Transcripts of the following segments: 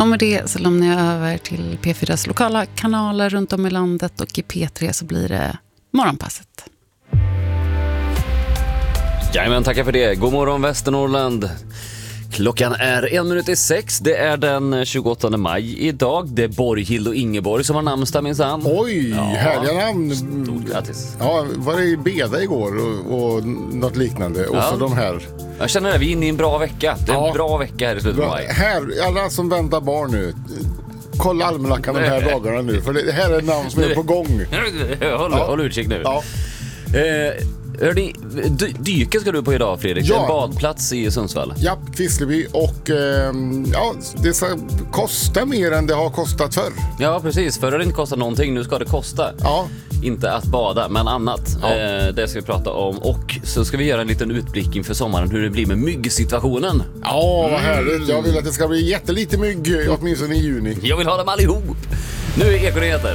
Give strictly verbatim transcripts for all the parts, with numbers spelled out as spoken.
Och med det så lämnar jag över till P fyras lokala kanaler runt om i landet, och i P tre så blir det Morgonpasset. Jajamän, tackar för det. God morgon Västernorrland. Klockan är en minut i sex. Det är den tjugoåttonde maj idag. Det är Borghild och Ingeborg som har namnsdag minsann. Oj, ja, härliga namn. Stort grattis. Ja, var det i Beda igår och, och något liknande. Och ja. så de här. Jag känner att vi är inne i en bra vecka. Det är en ja. bra vecka här i slutet av maj. Här, alla som väntar barn nu. Kolla almanackan de här dagarna nu. För det här är namn som är på gång. Håll, ja. håll utkik nu. Ja. Eh, Hörde, dy- dyka ska du på idag, Fredrik. Ja. Det är en badplats i Sundsvall. Ja, Kvissleby. Och eh, ja, det ska kosta mer än det har kostat förr. Ja, precis. Förr har det inte kostat någonting. Nu ska det kosta. Ja. Inte att bada, men annat. Ja. Eh, det ska vi prata om. Och så ska vi göra en liten utblick inför sommaren hur det blir med myggsituationen. Ja, vad härligt. Jag vill att det ska bli jättelite mygg, åtminstone i juni. Jag vill ha dem allihop. Nu är Ekonyheter.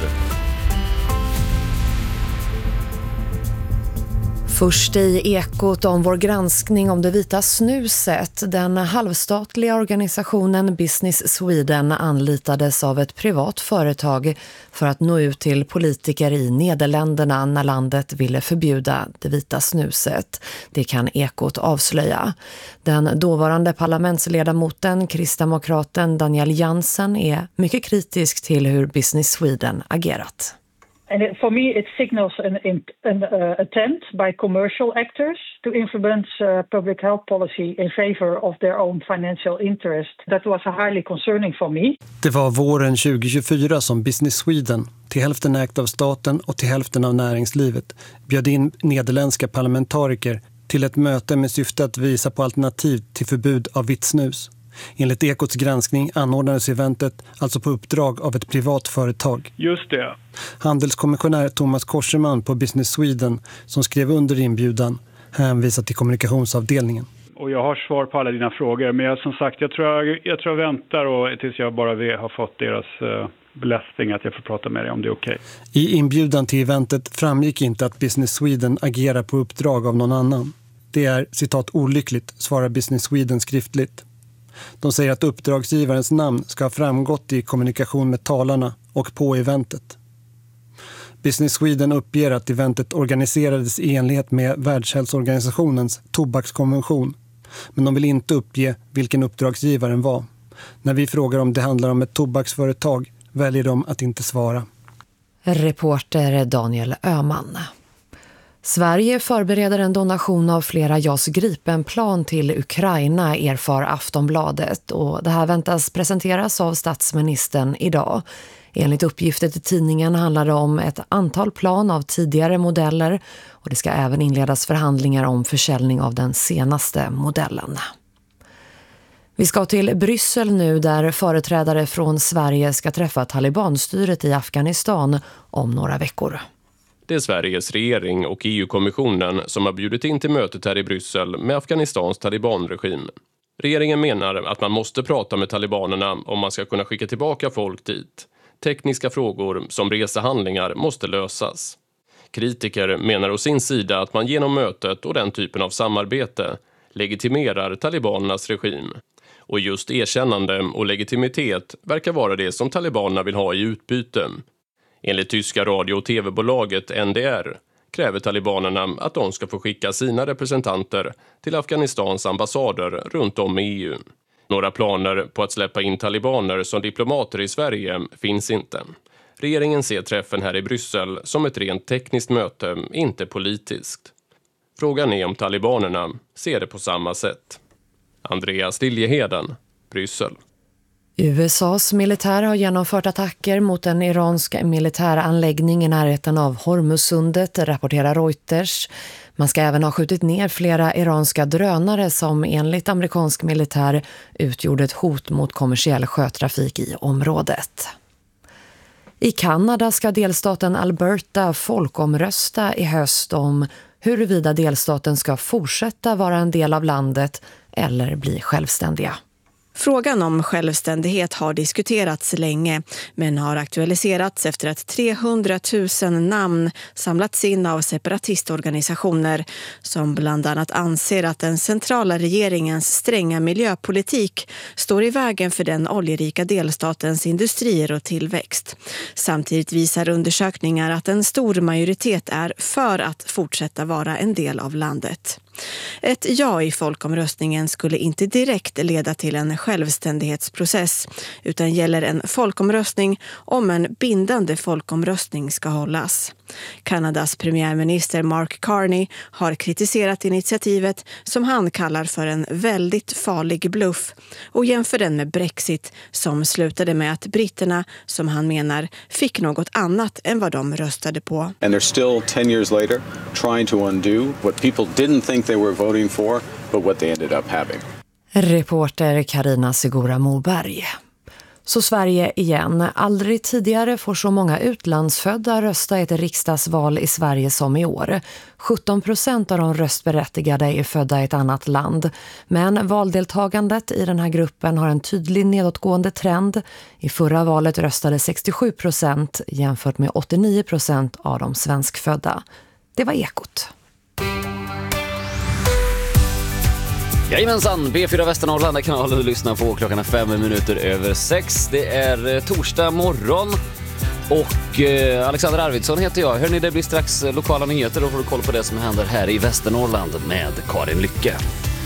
Först i Ekot om vår granskning om det vita snuset. Den halvstatliga organisationen Business Sweden anlitades av ett privat företag för att nå ut till politiker i Nederländerna när landet ville förbjuda det vita snuset. Det kan Ekot avslöja. Den dåvarande parlamentsledamoten, kristdemokraten Daniel Jansen, är mycket kritisk till hur Business Sweden agerat. And it, for me, it signals an, an uh, attempt by commercial actors to influence uh, public health policy in favor of their own financial interest. That was highly concerning for me. Det var våren tjugo tjugofyra som Business Sweden, till hälften ägt av staten och till hälften av näringslivet, bjöd in nederländska parlamentariker till ett möte med syfte att visa på alternativ till förbud av vitt snus. Enligt Ekots granskning anordnades eventet alltså på uppdrag av ett privat företag. Just det. Handelskommissionär Thomas Korseman på Business Sweden, som skrev under inbjudan, hänvisar till kommunikationsavdelningen. Och jag har svar på alla dina frågor, men jag, som sagt, jag tror jag, jag, tror jag väntar och, tills jag bara har fått deras uh, blessing att jag får prata med dig om det är okej. Okay. I inbjudan till eventet framgick inte att Business Sweden agerar på uppdrag av någon annan. Det är, citat, olyckligt, svarar Business Sweden skriftligt. De säger att uppdragsgivarens namn ska ha framgått i kommunikation med talarna och på eventet. Business Sweden uppger att eventet organiserades i enlighet med Världshälsoorganisationens tobakskonvention, men de vill inte uppge vilken uppdragsgivaren var. När vi frågar om det handlar om ett tobaksföretag väljer de att inte svara. Reporter Daniel Öhman. Sverige förbereder en donation av flera J A S Gripen-plan till Ukraina, erfar Aftonbladet, och det här väntas presenteras av statsministern idag. Enligt uppgifter till tidningen handlar det om ett antal plan av tidigare modeller, och det ska även inledas förhandlingar om försäljning av den senaste modellen. Vi ska till Bryssel nu, där företrädare från Sverige ska träffa talibanstyret i Afghanistan om några veckor. Det är Sveriges regering och E U-kommissionen som har bjudit in till mötet här i Bryssel med Afghanistans talibanregim. Regeringen menar att man måste prata med talibanerna om man ska kunna skicka tillbaka folk dit. Tekniska frågor som resehandlingar måste lösas. Kritiker menar å sin sida att man genom mötet och den typen av samarbete legitimerar talibanernas regim. Och just erkännande och legitimitet verkar vara det som talibanerna vill ha i utbyte. Enligt tyska radio- och tv-bolaget N D R kräver talibanerna att de ska få skicka sina representanter till Afghanistans ambassader runt om i E U. Några planer på att släppa in talibaner som diplomater i Sverige finns inte. Regeringen ser träffen här i Bryssel som ett rent tekniskt möte, inte politiskt. Frågan är om talibanerna ser det på samma sätt. Andreas Liljeheden, Bryssel. U S A:s militär har genomfört attacker mot en iransk militäranläggning i närheten av Hormuzsundet, rapporterar Reuters. Man ska även ha skjutit ner flera iranska drönare som enligt amerikansk militär utgjorde ett hot mot kommersiell sjötrafik i området. I Kanada ska delstaten Alberta folkomrösta i höst om huruvida delstaten ska fortsätta vara en del av landet eller bli självständiga. Frågan om självständighet har diskuterats länge, men har aktualiserats efter att trehundratusen namn samlats in av separatistorganisationer som bland annat anser att den centrala regeringens stränga miljöpolitik står i vägen för den oljerika delstatens industrier och tillväxt. Samtidigt visar undersökningar att en stor majoritet är för att fortsätta vara en del av landet. Ett ja i folkomröstningen skulle inte direkt leda till en självständighetsprocess utan gäller en folkomröstning om en bindande folkomröstning ska hållas. Kanadas premiärminister Mark Carney har kritiserat initiativet som han kallar för en väldigt farlig bluff och jämför den med Brexit som slutade med att britterna, som han menar, fick något annat än vad de röstade på. And they're still ten years later trying to undo what people didn't think they were voting for, but what they ended up having. Reporter Karina Segura Moberg. Så Sverige igen. Aldrig tidigare får så många utlandsfödda rösta i ett riksdagsval i Sverige som i år. sjutton procent av de röstberättigade är födda i ett annat land. Men valdeltagandet i den här gruppen har en tydlig nedåtgående trend. I förra valet röstade sextiosju procent jämfört med åttionio procent av de svenskfödda. Det var Ekot. Jajamensan, B fyra Västernorrland kanalen du lyssnar på. Klockan är fem minuter över sex. Det är eh, torsdag morgon och eh, Alexander Arvidsson heter jag. Hörrni, det blir strax lokala nyheter och får du koll på det som händer här i Västernorrland med Karin Lycke.